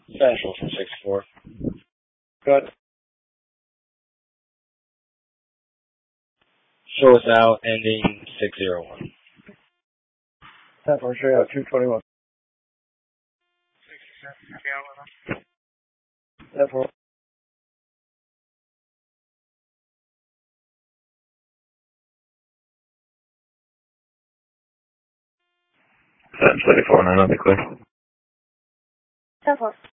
Central from 6-4. Good. Show us out, ending 601. 10-4, straight out, 221. 10-4. 24, 9, I'll be clear. 10-4.